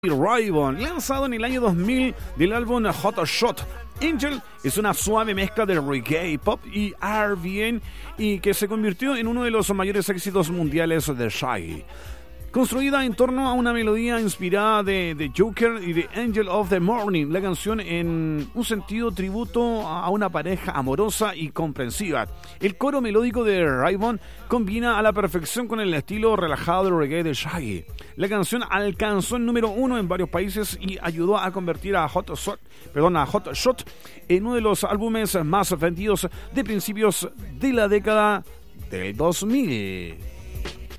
Ray-Ban, lanzado en el año 2000 del álbum Hot Shot. Angel es una suave mezcla de reggae, pop y R&B y que se convirtió en uno de los mayores éxitos mundiales de Shaggy. Construida en torno a una melodía inspirada de The Joker y de Angel of the Morning, la canción en un sentido tributo a una pareja amorosa y comprensiva. El coro melódico de Ray-Ban combina a la perfección con el estilo relajado del reggae de Shaggy. La canción alcanzó el número 1 en varios países y ayudó a convertir a Hot Shot en uno de los álbumes más vendidos de principios de la década del 2000.